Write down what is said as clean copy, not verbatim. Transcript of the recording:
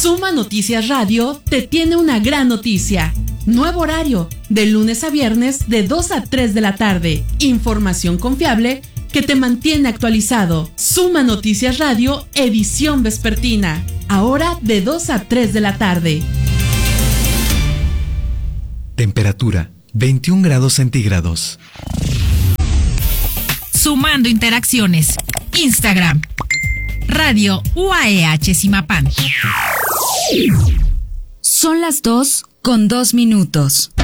Suma Noticias Radio te tiene una gran noticia. Nuevo horario, de lunes a viernes de 2 a 3 de la tarde. Información confiable que te mantiene actualizado. Suma Noticias Radio, edición vespertina. Ahora de 2 a 3 de la tarde. Temperatura 21 grados centígrados. Sumando interacciones. Instagram. Radio UAEH Zimapán. Son las 2:02.